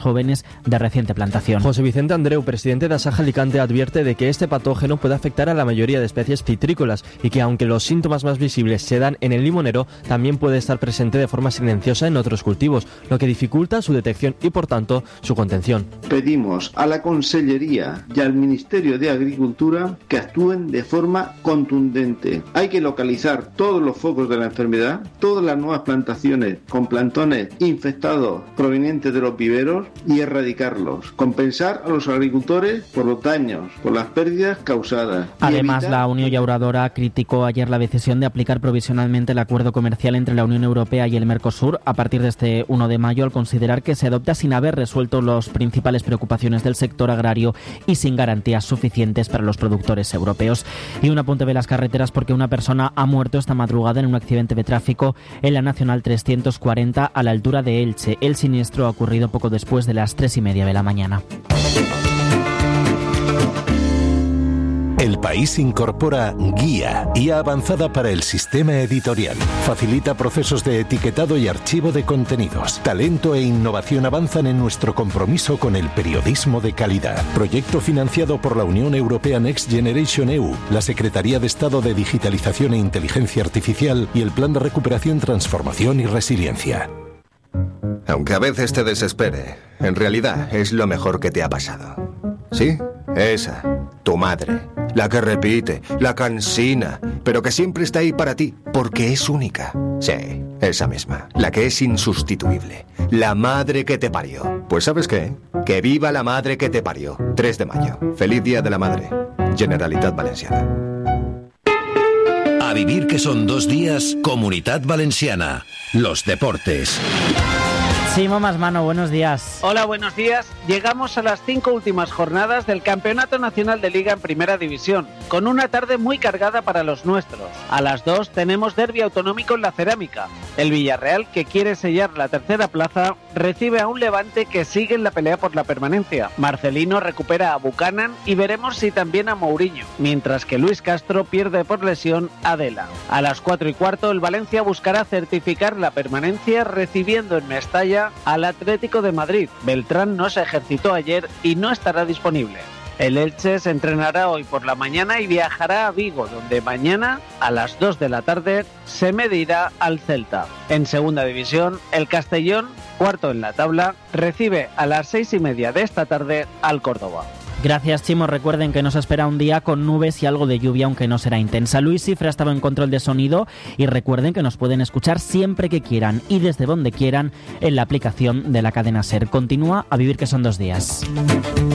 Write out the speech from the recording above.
jóvenes de reciente plantación. José Vicente Andreu, presidente de Asaja Alicante, advierte de que este patógeno puede afectar a la mayoría de especies citrícolas y que aunque los síntomas más visibles se dan en el limonero, también puede estar presente de forma silenciosa en otros cultivos, lo que dificulta su detección y por tanto su contención. Pedimos a la Consellería y al Ministerio de Agricultura que actúen de forma contundente. Hay que localizar todos los focos de la enfermedad, todas las nuevas plantaciones con plantones infectados provenientes de los viveros y erradicarlos. Compensar a los agricultores por los daños, por las pérdidas causadas. Además, la Unió Llauradora criticó ayer la decisión de aplicar provisionalmente el acuerdo comercial entre la Unión Europea y el Mercosur a partir de este 1 de mayo, al considerar que se adopta sin haber resuelto las principales preocupaciones del sector agrario y sin garantías suficientes para los productores europeos. Y un apunte de las carreteras porque una persona ha muerto esta madrugada en un accidente de tráfico en la Nacional 340 a la altura de Elche. El siniestro ha ocurrido poco después de las 3:30 de la mañana. El País incorpora Guía avanzada para el sistema editorial. Facilita procesos de etiquetado y archivo de contenidos. Talento e innovación avanzan en nuestro compromiso con el periodismo de calidad. Proyecto financiado por la Unión Europea Next Generation EU, la Secretaría de Estado de Digitalización e Inteligencia Artificial y el Plan de Recuperación, Transformación y Resiliencia. Aunque a veces te desespere, en realidad es lo mejor que te ha pasado. ¿Sí? Esa, tu madre, la que repite, la cansina, pero que siempre está ahí para ti, porque es única. Sí, esa misma, la que es insustituible, la madre que te parió. Pues ¿sabes qué? Que viva la madre que te parió. 3 de mayo, feliz Día de la Madre, Generalitat Valenciana. A vivir que son 2 días, Comunitat Valenciana, los deportes. Simo Masmano, buenos días. Hola, buenos días. Llegamos a las 5 últimas jornadas del Campeonato Nacional de Liga en Primera División, con una tarde muy cargada para los nuestros. A las 2 tenemos derbi autonómico en la Cerámica. El Villarreal, que quiere sellar la tercera plaza, recibe a un Levante que sigue en la pelea por la permanencia. Marcelino recupera a Buchanan y veremos si también a Mourinho, mientras que Luis Castro pierde por lesión a Dela. A las 4:15 el Valencia buscará certificar la permanencia recibiendo en Mestalla al Atlético de Madrid. Beltrán no se ejercitó ayer y no estará disponible. El Elche se entrenará hoy por la mañana y viajará a Vigo, donde mañana a las 2 de la tarde se medirá al Celta. En segunda división, el Castellón, cuarto en la tabla, recibe a las 6:30 de esta tarde al Córdoba. Gracias, Chimo. Recuerden que nos espera un día con nubes y algo de lluvia, aunque no será intensa. Luis Cifra estaba en control de sonido y recuerden que nos pueden escuchar siempre que quieran y desde donde quieran en la aplicación de la cadena SER. Continúa A vivir que son 2 días.